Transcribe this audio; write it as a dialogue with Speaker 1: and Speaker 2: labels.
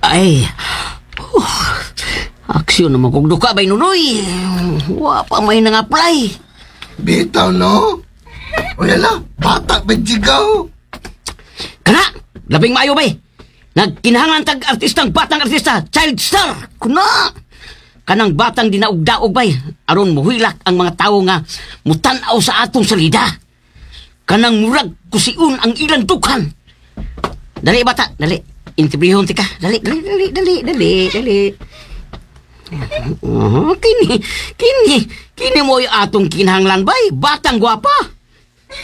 Speaker 1: Ay, aksyon naman kong duka bay nunoy. Wa pa may nang-apply.
Speaker 2: Bitaw, no? Wala la, bata ba jigaw?
Speaker 1: Kana, labing maayo bay. Nagkinahangan tag artistang batang artista, child star. Kuna, kanang batang dinaog-daog bay. Aron muhilak ang mga tao nga mutanaw sa atong salida. Kanang murag kusiun ang ilang dukhan. Dali bata, dali. Intibrihon tika. Dali. Kini mo yung atong kinahanglan bay. Batang gwapa.